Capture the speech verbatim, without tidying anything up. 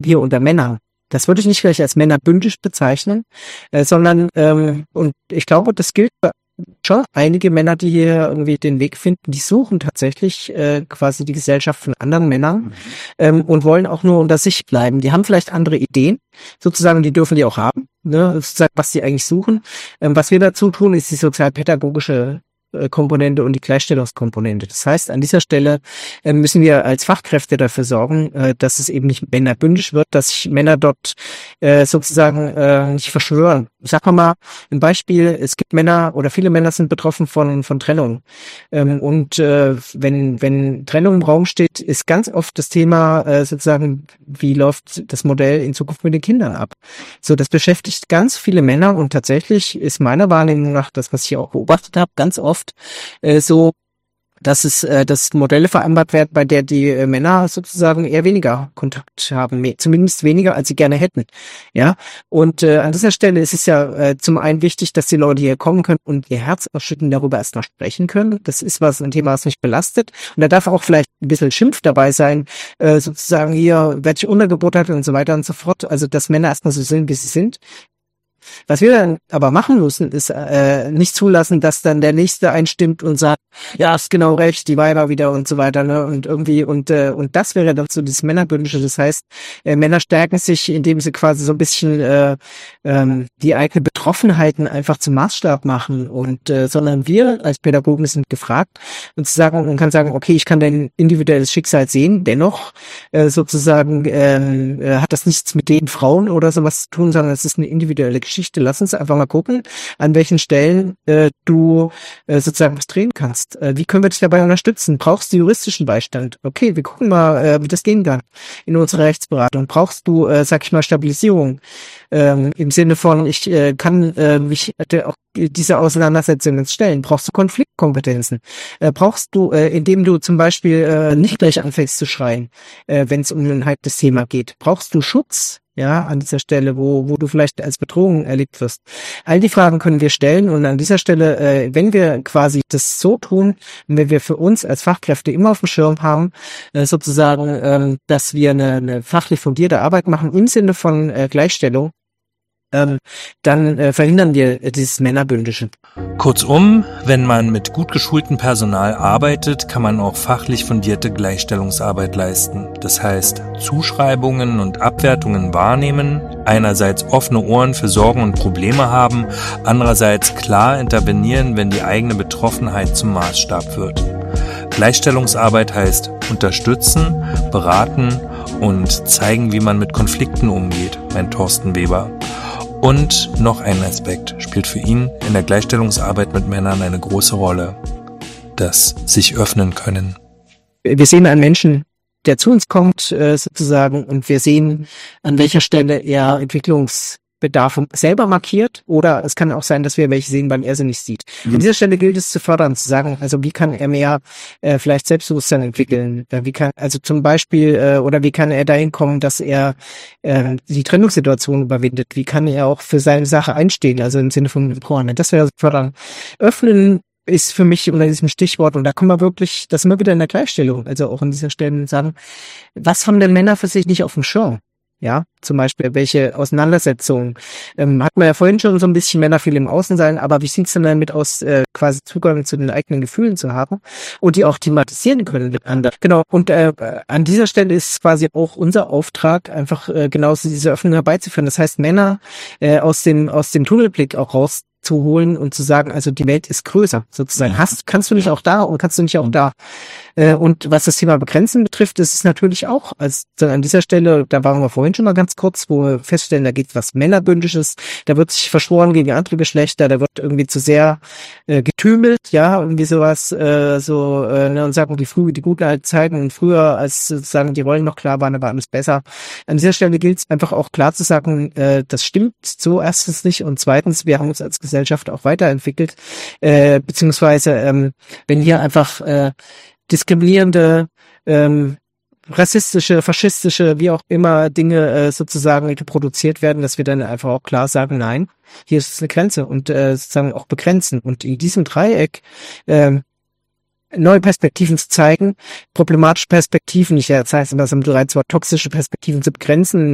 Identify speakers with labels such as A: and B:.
A: hier unter Männern. Das würde ich nicht gleich als männerbündisch bezeichnen, äh, sondern, ähm, und ich glaube, das gilt für schon einige Männer, die hier irgendwie den Weg finden, die suchen tatsächlich äh, quasi die Gesellschaft von anderen Männern ähm, und wollen auch nur unter sich bleiben. Die haben vielleicht andere Ideen, sozusagen, die dürfen die auch haben, ne, sozusagen, was sie eigentlich suchen. Ähm, was wir dazu tun, ist die sozialpädagogische Komponente und die Gleichstellungskomponente. Das heißt, an dieser Stelle äh, müssen wir als Fachkräfte dafür sorgen, äh, dass es eben nicht männerbündisch wird, dass sich Männer dort äh, sozusagen äh, nicht verschwören. Ich sag mal ein Beispiel, es gibt Männer oder viele Männer sind betroffen von von Trennung. Ähm, und äh, wenn wenn Trennung im Raum steht, ist ganz oft das Thema äh, sozusagen, wie läuft das Modell in Zukunft mit den Kindern ab? So, das beschäftigt ganz viele Männer und tatsächlich ist meiner Wahrnehmung nach das, was ich auch beobachtet habe, ganz oft äh, so, dass es, äh, dass Modelle vereinbart werden, bei der die äh, Männer sozusagen eher weniger Kontakt haben, mehr, zumindest weniger, als sie gerne hätten. Ja, und äh, an dieser Stelle ist es ja äh, zum einen wichtig, dass die Leute hier kommen können und ihr Herz ausschütten, darüber erst mal sprechen können. Das ist was ein Thema, was mich belastet. Und da darf auch vielleicht ein bisschen Schimpf dabei sein, äh, sozusagen hier werde ich untergebuttert und so weiter und so fort. Also dass Männer erstmal so sind, wie sie sind. Was wir dann aber machen müssen, ist äh, nicht zulassen, dass dann der Nächste einstimmt und sagt, ja, ist genau recht, die Weiber wieder und so weiter, ne? Und irgendwie, und äh, und das wäre doch so dieses Männerbündische. Das heißt, äh, Männer stärken sich, indem sie quasi so ein bisschen äh, ähm, die eigene Betroffenheiten einfach zum Maßstab machen. Und äh, sondern wir als Pädagogen sind gefragt, und zu sagen, man kann sagen, okay, ich kann dein individuelles Schicksal sehen, dennoch äh, sozusagen äh, äh, hat das nichts mit den Frauen oder sowas zu tun, sondern es ist eine individuelle Geschichte. Lass uns einfach mal gucken, an welchen Stellen äh, du äh, sozusagen was drehen kannst. Äh, wie können wir dich dabei unterstützen? Brauchst du juristischen Beistand? Okay, wir gucken mal, äh, wie das gehen kann in unserer Rechtsberatung. Brauchst du, äh, sag ich mal, Stabilisierung ähm, im Sinne von, ich äh, kann äh, mich äh, auch diese Auseinandersetzungen stellen. Brauchst du Konfliktkompetenzen? Äh, brauchst du, äh, indem du zum Beispiel äh, nicht gleich anfängst zu schreien, äh, wenn es um ein heikles Thema geht? Brauchst du Schutz? Ja, an dieser Stelle, wo wo du vielleicht als Bedrohung erlebt wirst. All die Fragen können wir stellen und an dieser Stelle, äh, wenn wir quasi das so tun, wenn wir für uns als Fachkräfte immer auf dem Schirm haben, äh, sozusagen, äh, dass wir eine, eine fachlich fundierte Arbeit machen im Sinne von äh, Gleichstellung, ähm, dann äh, verhindern wir äh, dieses Männerbündische.
B: Kurzum, wenn man mit gut geschultem Personal arbeitet, kann man auch fachlich fundierte Gleichstellungsarbeit leisten. Das heißt, Zuschreibungen und Abwertungen wahrnehmen, einerseits offene Ohren für Sorgen und Probleme haben, andererseits klar intervenieren, wenn die eigene Betroffenheit zum Maßstab wird. Gleichstellungsarbeit heißt unterstützen, beraten und zeigen, wie man mit Konflikten umgeht, meint Thorsten Weber. Und noch ein Aspekt spielt für ihn in der Gleichstellungsarbeit mit Männern eine große Rolle: das sich öffnen können.
A: Wir sehen einen Menschen, der zu uns kommt, äh, sozusagen, und wir sehen, an welcher Stelle er Entwicklungsbedarf selber markiert, oder es kann auch sein, dass wir welche sehen, weil er sie nicht sieht. Mhm. An dieser Stelle gilt es zu fördern, zu sagen, also wie kann er mehr äh, vielleicht Selbstbewusstsein entwickeln, äh, wie kann, also zum Beispiel, äh, oder wie kann er dahin kommen, dass er äh, die Trennungssituation überwindet, wie kann er auch für seine Sache einstehen, also im Sinne von Empowerment. Das wäre fördern. Öffnen ist für mich unter diesem Stichwort, und da kommen wir wirklich, das sind wir wieder in der Gleichstellung, also auch an dieser Stelle sagen, was haben denn Männer für sich nicht auf dem Schirm? Ja, zum Beispiel, welche Auseinandersetzungen, ähm, hat man ja vorhin schon so ein bisschen Männer viel im Außen sein, aber wie sieht's denn damit aus, äh, quasi Zugang zu den eigenen Gefühlen zu haben und die auch thematisieren können mit anderen. Genau, und äh, an dieser Stelle ist quasi auch unser Auftrag, einfach äh, genauso diese Öffnung herbeizuführen. Das heißt, Männer äh, aus dem aus dem Tunnelblick auch raus zu holen und zu sagen, also die Welt ist größer, sozusagen. Hast, kannst du nicht auch da und kannst du nicht auch da? Äh, und was das Thema Begrenzen betrifft, ist es natürlich auch, also an dieser Stelle, da waren wir vorhin schon mal ganz kurz, wo wir feststellen, da geht was Männerbündisches, da wird sich verschworen gegen andere Geschlechter, da wird irgendwie zu sehr äh, getümelt, ja, irgendwie sowas, äh, so, äh, ne, und sagen, die früh, die guten alten Zeiten und früher, als sozusagen die Rollen noch klar waren, da war alles besser. An dieser Stelle gilt es einfach auch klar zu sagen, äh, das stimmt so erstens nicht, und zweitens, wir haben uns als Gesellschaft auch weiterentwickelt, äh, beziehungsweise ähm, wenn hier einfach äh, diskriminierende, ähm, rassistische, faschistische, wie auch immer Dinge äh, sozusagen produziert werden, dass wir dann einfach auch klar sagen, nein, hier ist eine Grenze und äh, sozusagen auch begrenzen. Und in diesem Dreieck ähm, neue Perspektiven zu zeigen, problematische Perspektiven, ich das heißt immer so bereits Wort toxische Perspektiven zu begrenzen,